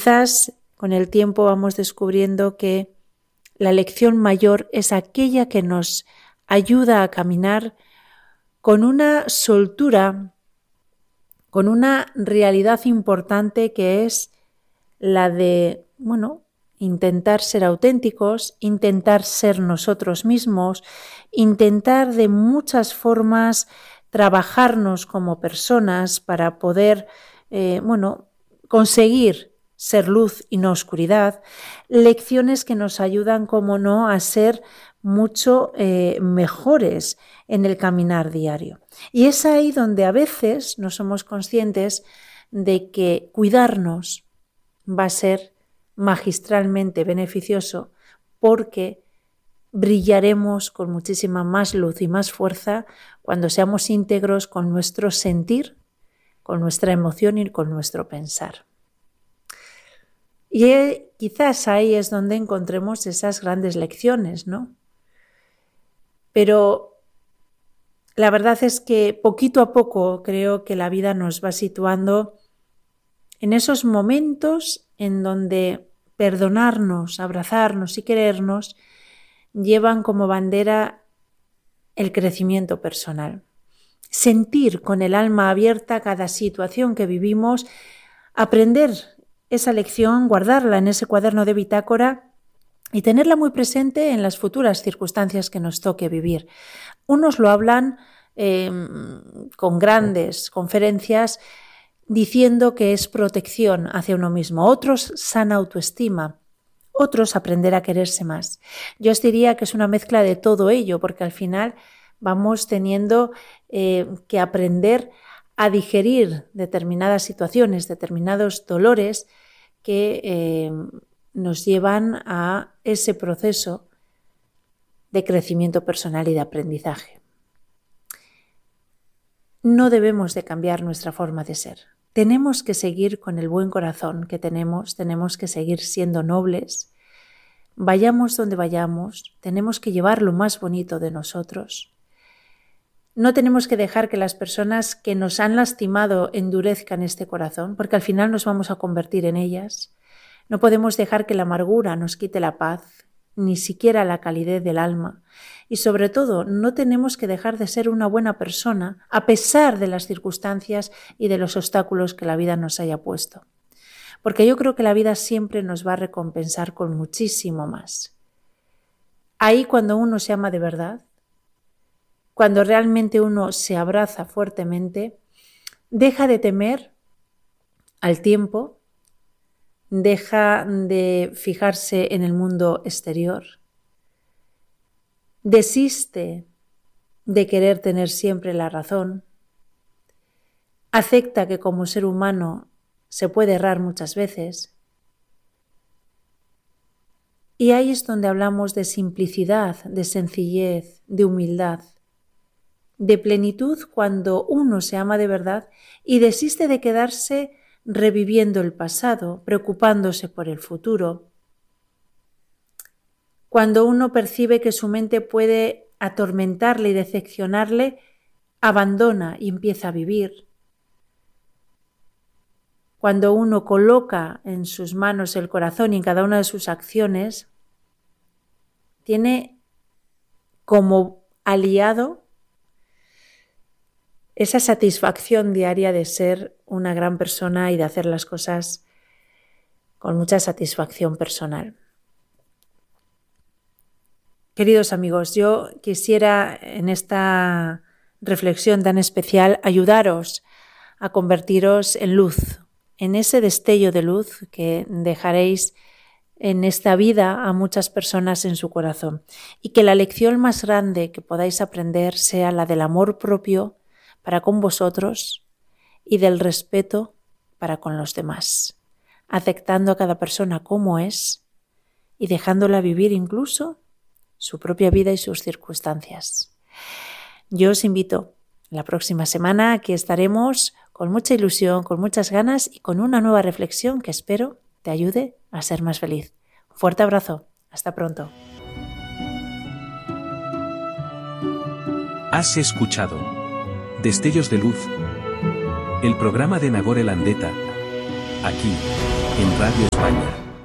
quizás con el tiempo vamos descubriendo que la lección mayor es aquella que nos ayuda a caminar con una soltura, con una realidad importante que es la de, intentar ser auténticos, intentar ser nosotros mismos, intentar de muchas formas trabajarnos como personas para poder, conseguir ser luz y no oscuridad, lecciones que nos ayudan, como no, a ser mucho mejores en el caminar diario. Y es ahí donde a veces no somos conscientes de que cuidarnos va a ser magistralmente beneficioso, porque brillaremos con muchísima más luz y más fuerza cuando seamos íntegros con nuestro sentir, con nuestra emoción y con nuestro pensar. Y quizás ahí es donde encontremos esas grandes lecciones, ¿no? Pero la verdad es que poquito a poco creo que la vida nos va situando en esos momentos en donde perdonarnos, abrazarnos y querernos llevan como bandera el crecimiento personal. Sentir con el alma abierta cada situación que vivimos, aprender esa lección, guardarla en ese cuaderno de bitácora y tenerla muy presente en las futuras circunstancias que nos toque vivir. Unos lo hablan con grandes conferencias diciendo que es protección hacia uno mismo, otros sana autoestima, otros aprender a quererse más. Yo os diría que es una mezcla de todo ello, porque al final vamos teniendo que aprender a digerir determinadas situaciones, determinados dolores que nos llevan a ese proceso de crecimiento personal y de aprendizaje. No debemos de cambiar nuestra forma de ser. Tenemos que seguir con el buen corazón que tenemos que seguir siendo nobles. Vayamos donde vayamos, tenemos que llevar lo más bonito de nosotros. No tenemos que dejar que las personas que nos han lastimado endurezcan este corazón, porque al final nos vamos a convertir en ellas. No podemos dejar que la amargura nos quite la paz, ni siquiera la calidez del alma. Y sobre todo, no tenemos que dejar de ser una buena persona a pesar de las circunstancias y de los obstáculos que la vida nos haya puesto. Porque yo creo que la vida siempre nos va a recompensar con muchísimo más. Ahí, cuando uno se ama de verdad, cuando realmente uno se abraza fuertemente, deja de temer al tiempo, deja de fijarse en el mundo exterior, desiste de querer tener siempre la razón, acepta que como ser humano se puede errar muchas veces. Y ahí es donde hablamos de simplicidad, de sencillez, de humildad, de plenitud, cuando uno se ama de verdad y desiste de quedarse reviviendo el pasado, preocupándose por el futuro. Cuando uno percibe que su mente puede atormentarle y decepcionarle, abandona y empieza a vivir. Cuando uno coloca en sus manos el corazón y en cada una de sus acciones, tiene como aliado esa satisfacción diaria de ser una gran persona y de hacer las cosas con mucha satisfacción personal. Queridos amigos, yo quisiera en esta reflexión tan especial ayudaros a convertiros en luz, en ese destello de luz que dejaréis en esta vida a muchas personas en su corazón, y que la lección más grande que podáis aprender sea la del amor propio para con vosotros y del respeto para con los demás, aceptando a cada persona como es y dejándola vivir incluso su propia vida y sus circunstancias. Yo os invito la próxima semana, que estaremos con mucha ilusión, con muchas ganas y con una nueva reflexión que espero te ayude a ser más feliz. Un fuerte abrazo. Hasta pronto. Has escuchado Destellos de Luz, el programa de Nagore Landeta, aquí en Radio España.